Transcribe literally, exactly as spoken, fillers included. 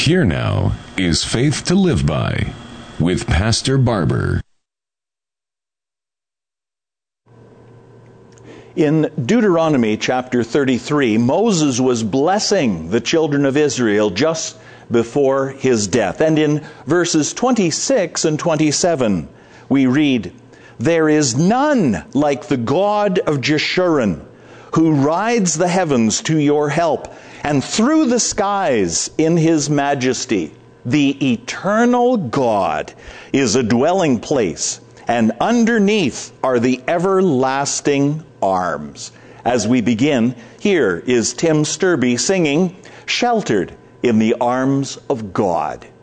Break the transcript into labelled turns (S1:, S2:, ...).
S1: Here now is Faith to Live By with Pastor Barber.
S2: In Deuteronomy chapter thirty-three, Moses was blessing the children of Israel just before his death. And in verses twenty-six and twenty-seven, we read, "There is none like the God of Jeshurun, who rides the heavens to your help, and through the skies in his majesty. The eternal God is a dwelling place, and underneath are the everlasting arms." As we begin, here is Tim Sturby singing, "Sheltered in the Arms of God."